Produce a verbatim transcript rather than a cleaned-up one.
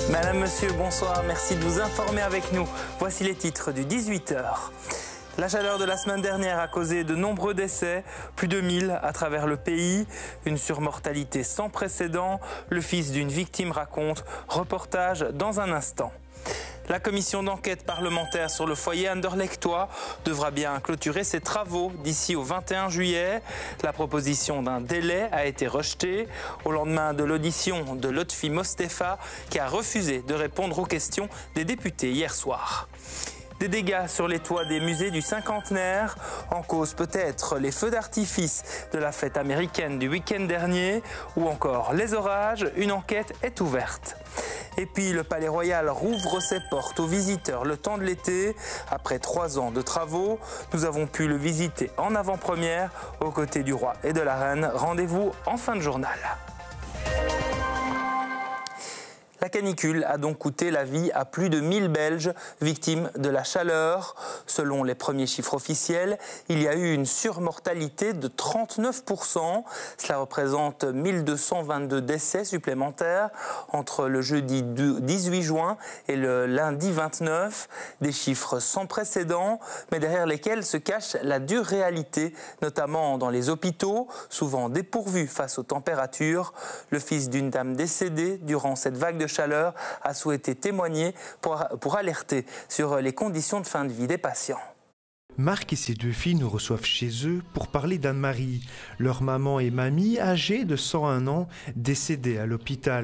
Madame, Monsieur, bonsoir. Merci de vous informer avec nous. Voici les titres du dix-huit heures. La chaleur de la semaine dernière a causé de nombreux décès, plus de mille à travers le pays. Une surmortalité sans précédent. Le fils d'une victime raconte. Reportage dans un instant. La commission d'enquête parlementaire sur le foyer anderlechtois devra bien clôturer ses travaux d'ici au vingt et un juillet. La proposition d'un délai a été rejetée au lendemain de l'audition de Lotfi Mostefa qui a refusé de répondre aux questions des députés hier soir. Des dégâts sur les toits des musées du cinquantenaire, en cause peut-être les feux d'artifice de la fête américaine du week-end dernier ou encore les orages, une enquête est ouverte. Et puis le Palais Royal rouvre ses portes aux visiteurs le temps de l'été. Après trois ans de travaux, nous avons pu le visiter en avant-première aux côtés du roi et de la reine. Rendez-vous en fin de journal. La canicule a donc coûté la vie à plus de mille Belges victimes de la chaleur. Selon les premiers chiffres officiels, il y a eu une surmortalité de trente-neuf pour cent. Cela représente mille deux cent vingt-deux décès supplémentaires entre le jeudi dix-huit juin et le lundi vingt-neuf. Des chiffres sans précédent, mais derrière lesquels se cache la dure réalité, notamment dans les hôpitaux, souvent dépourvus face aux températures. Le fils d'une dame décédée durant cette vague de chaleur a souhaité témoigner pour, pour alerter sur les conditions de fin de vie des patients. Marc et ses deux filles nous reçoivent chez eux pour parler d'Anne-Marie, leur maman et mamie âgée de cent un ans, décédée à l'hôpital.